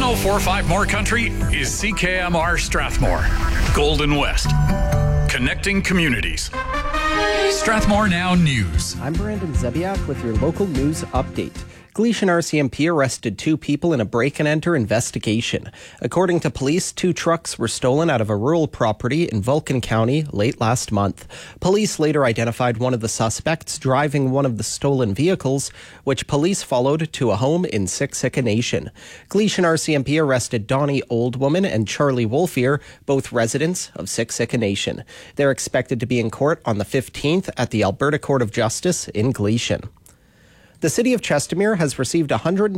104.5 More Country is CKMR Strathmore, Golden West, connecting communities. Strathmore Now News. I'm Brandon Zebiak with your local news update. Gleason RCMP arrested 2 people in a break-and-enter investigation. According to police, 2 trucks were stolen out of a rural property in Vulcan County late last month. Police later identified one of the suspects driving one of the stolen vehicles, which police followed to a home in Siksika Nation. Gleason RCMP arrested Donnie Oldwoman and Charlie Wolfier, both residents of Siksika Nation. They're expected to be in court on the 15th at the Alberta Court of Justice in Gleason. The City of Chestermere has received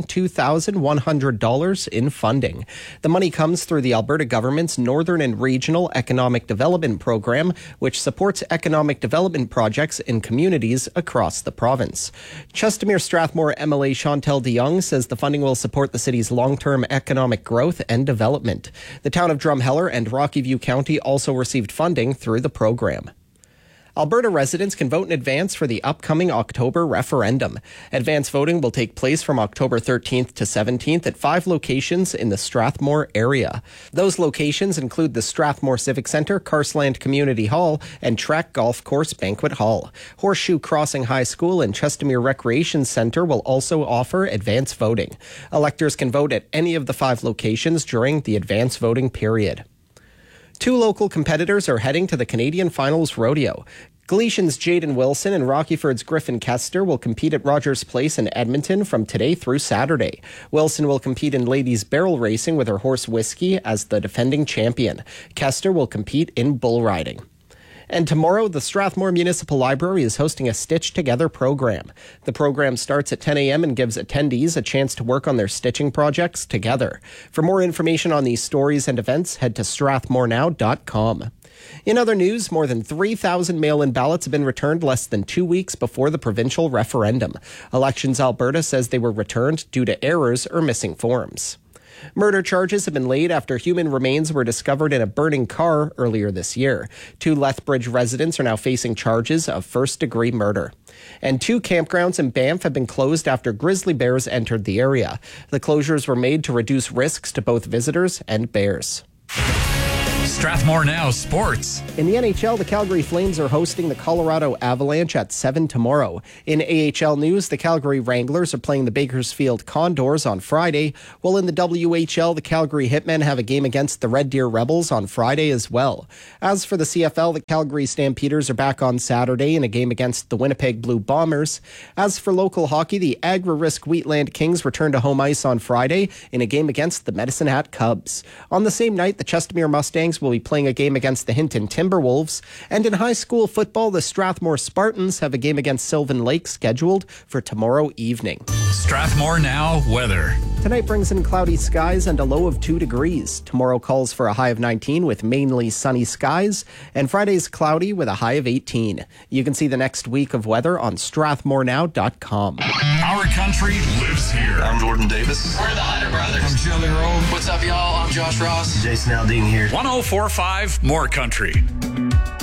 $102,100 in funding. The money comes through the Alberta Government's Northern and Regional Economic Development Program, which supports economic development projects in communities across the province. Chestermere Strathmore MLA Chantel de Jong says the funding will support the city's long-term economic growth and development. The town of Drumheller and Rocky View County also received funding through the program. Alberta residents can vote in advance for the upcoming October referendum. Advance voting will take place from October 13th to 17th at 5 locations in the Strathmore area. Those locations include the Strathmore Civic Centre, Carsland Community Hall, and Track Golf Course Banquet Hall. Horseshoe Crossing High School and Chestermere Recreation Centre will also offer advance voting. Electors can vote at any of the 5 locations during the advance voting period. 2 local competitors are heading to the Canadian Finals Rodeo. Gleason's Jaden Wilson and Rockyford's Griffin Kester will compete at Rogers Place in Edmonton from today through Saturday. Wilson will compete in ladies barrel racing with her horse Whiskey as the defending champion. Kester will compete in bull riding. And tomorrow, the Strathmore Municipal Library is hosting a Stitch Together program. The program starts at 10 a.m. and gives attendees a chance to work on their stitching projects together. For more information on these stories and events, head to strathmorenow.com. In other news, more than 3,000 mail-in ballots have been returned less than 2 weeks before the provincial referendum. Elections Alberta says they were returned due to errors or missing forms. Murder charges have been laid after human remains were discovered in a burning car earlier this year. 2 Lethbridge residents are now facing charges of first-degree murder. And 2 campgrounds in Banff have been closed after grizzly bears entered the area. The closures were made to reduce risks to both visitors and bears. Strathmore Now Sports. In the NHL, the Calgary Flames are hosting the Colorado Avalanche at 7 tomorrow. In AHL news, the Calgary Wranglers are playing the Bakersfield Condors on Friday, while in the WHL, the Calgary Hitmen have a game against the Red Deer Rebels on Friday as well. As for the CFL, the Calgary Stampeders are back on Saturday in a game against the Winnipeg Blue Bombers. As for local hockey, the Agri-Risk Wheatland Kings return to home ice on Friday in a game against the Medicine Hat Cubs. On the same night, the Chestermere Mustangs will be playing a game against the Hinton Timberwolves. And in high school football, the Strathmore Spartans have a game against Sylvan Lake scheduled for tomorrow evening. Strathmore Now weather. Tonight brings in cloudy skies and a low of 2 degrees. Tomorrow calls for a high of 19 with mainly sunny skies. And Friday's cloudy with a high of 18. You can see the next week of weather on strathmorenow.com. Our country lives here. I'm Jordan Davis. We're the Hunter Brothers. I'm Shelly Rowe. What's up, y'all? I'm Josh Ross. Jason Aldean here. 104.5 More Country.